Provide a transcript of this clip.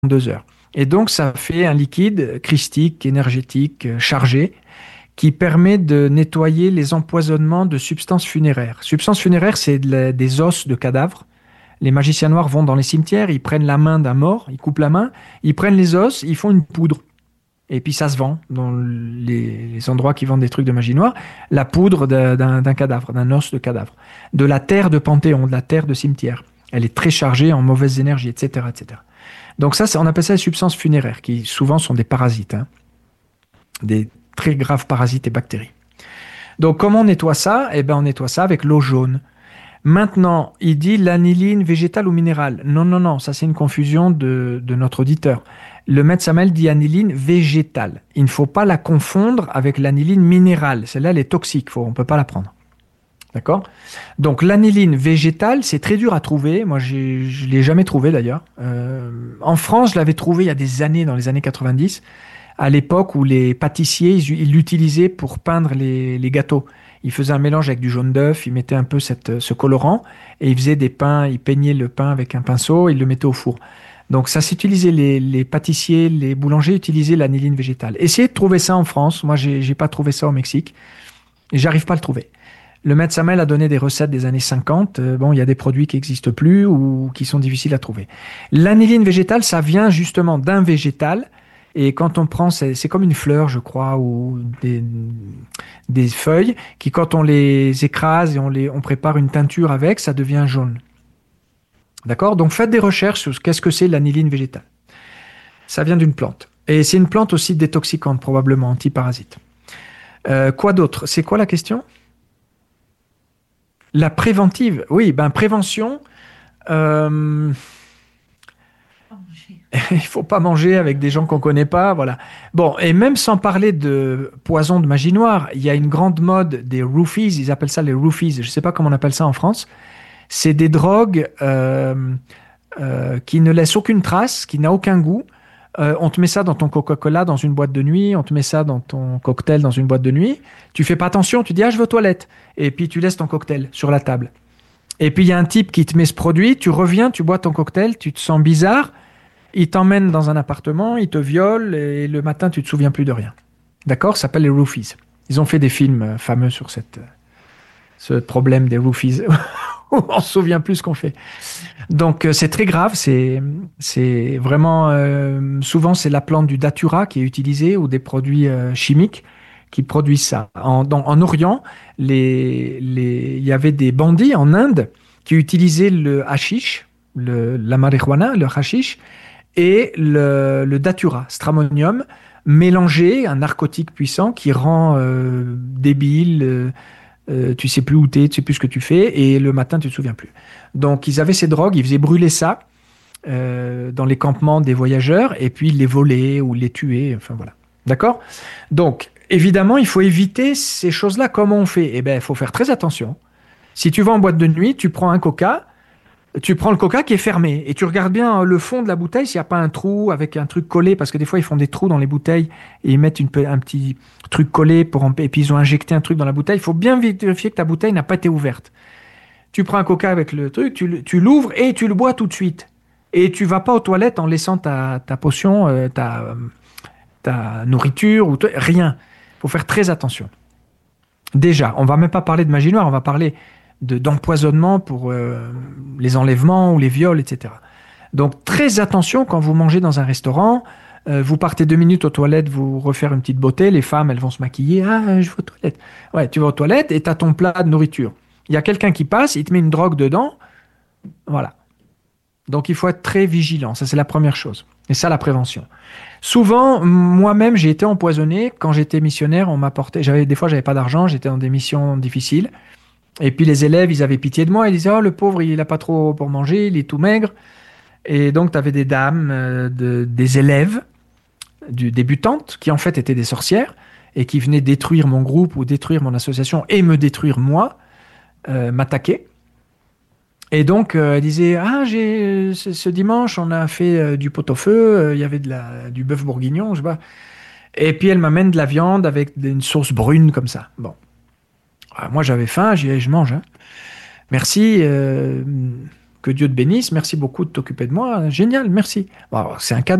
2 heures. Et donc, ça fait un liquide christique, énergétique, chargé, qui permet de nettoyer les empoisonnements de substances funéraires. Substances funéraires, c'est des os de cadavres. Les magiciens noirs vont dans les cimetières, ils prennent la main d'un mort, ils coupent la main, ils prennent les os, ils font une poudre. Et puis ça se vend dans les endroits qui vendent des trucs de magie noire, la poudre d'un cadavre, d'un os de cadavre, de la terre de Panthéon, de la terre de cimetière. Elle est très chargée en mauvaises énergies, etc., etc. Donc ça, on appelle ça les substances funéraires, qui souvent sont des parasites, hein, des très graves parasites et bactéries. Donc comment on nettoie ça? Eh bien, on nettoie ça avec l'eau jaune. Maintenant, il dit l'aniline végétale ou minérale. Non, non, non, ça c'est une confusion de notre auditeur. Le maître Samuel dit aniline végétale. Il ne faut pas la confondre avec l'aniline minérale. Celle-là, elle est toxique, on ne peut pas la prendre. D'accord? Donc l'aniline végétale, c'est très dur à trouver. Moi, je ne l'ai jamais trouvé d'ailleurs. En France, je l'avais trouvé il y a des années, dans les années 90, à l'époque où les pâtissiers, ils l'utilisaient pour peindre les gâteaux. Ils faisaient un mélange avec du jaune d'œuf, ils mettaient un peu ce colorant et ils faisaient des pains, ils peignaient le pain avec un pinceau et ils le mettaient au four. Donc ça s'utilisait, les pâtissiers, les boulangers utilisaient l'aniline végétale. Essayez de trouver ça en France. Moi, j'ai pas trouvé ça au Mexique et j'arrive pas à le trouver. Le maître Samuel a donné des recettes des années 50. Bon, il y a des produits qui n'existent plus ou qui sont difficiles à trouver. L'aniline végétale, ça vient justement d'un végétal. Et quand on prend, c'est comme une fleur, je crois, ou des feuilles, qui quand on les écrase et on prépare une teinture avec, ça devient jaune. D'accord? Donc faites des recherches sur qu'est-ce que c'est l'aniline végétale. Ça vient d'une plante. Et c'est une plante aussi détoxicante, probablement, antiparasite. Quoi d'autre? C'est quoi la question? La préventive. Oui, ben prévention. Il faut pas manger avec des gens qu'on connaît pas, voilà. Bon, et même sans parler de poison de magie noire, il y a une grande mode des roofies, ils appellent ça les roofies, je sais pas comment on appelle ça en France. C'est des drogues qui ne laissent aucune trace, qui n'a aucun goût. On te met ça dans ton Coca-Cola dans une boîte de nuit, on te met ça dans ton cocktail dans une boîte de nuit. Tu fais pas attention, tu dis ah je vais aux toilettes, et puis tu laisses ton cocktail sur la table. Et puis il y a un type qui te met ce produit, tu reviens, tu bois ton cocktail, tu te sens bizarre. Il t'emmène dans un appartement, il te viole et le matin, tu te souviens plus de rien. D'accord? Ça s'appelle les roofies. Ils ont fait des films fameux sur ce problème des roofies. On se souvient plus ce qu'on fait. Donc, c'est très grave. C'est vraiment... souvent, c'est la plante du datura qui est utilisée ou des produits chimiques qui produisent ça. En Orient, il y avait des bandits en Inde qui utilisaient le hashish, la marijuana, le hashish, et le datura, stramonium, mélangé, un narcotique puissant qui rend débile, tu sais plus où t'es, tu sais plus ce que tu fais, et le matin, tu te souviens plus. Donc, ils avaient ces drogues, ils faisaient brûler ça dans les campements des voyageurs, et puis ils les volaient ou les tuaient, enfin voilà. D'accord? Donc, évidemment, il faut éviter ces choses-là. Comment on fait? Eh bien, il faut faire très attention. Si tu vas en boîte de nuit, tu prends un coca, tu prends le coca qui est fermé et tu regardes bien le fond de la bouteille s'il n'y a pas un trou avec un truc collé, parce que des fois ils font des trous dans les bouteilles et ils mettent un petit truc collé et puis ils ont injecté un truc dans la bouteille. Il faut bien vérifier que ta bouteille n'a pas été ouverte. Tu prends un coca avec le truc, tu l'ouvres et tu le bois tout de suite. Et tu vas pas aux toilettes en laissant ta potion, ta nourriture ou rien. Il faut faire très attention. Déjà, on va même pas parler de magie noire, on va parler d'empoisonnement pour les enlèvements ou les viols, etc. Donc très attention quand vous mangez dans un restaurant, vous partez 2 minutes aux toilettes, vous refaire une petite beauté, les femmes elles vont se maquiller, ah je vais aux toilettes. Ouais, tu vas aux toilettes et tu as ton plat de nourriture. Il y a quelqu'un qui passe, il te met une drogue dedans, voilà. Donc il faut être très vigilant, ça c'est la première chose. Et ça la prévention. Souvent, moi-même j'ai été empoisonné quand j'étais missionnaire, on m'apportait, des fois j'avais pas d'argent, j'étais dans des missions difficiles. Et puis les élèves, ils avaient pitié de moi. Ils disaient, oh, le pauvre, il n'a pas trop pour manger, il est tout maigre. Et donc, tu avais des dames, des élèves, débutantes, qui en fait étaient des sorcières et qui venaient détruire mon groupe ou détruire mon association et me détruire moi, m'attaquer. Et donc, elle disait, ah, ce dimanche, on a fait du pot-au-feu, il y avait du bœuf bourguignon, je sais pas. Et puis, elle m'amène de la viande avec une sauce brune comme ça. Bon. Moi, j'avais faim, je mange. Hein. Merci. que Dieu te bénisse, merci beaucoup de t'occuper de moi, génial, merci. Bon, c'est un cadeau.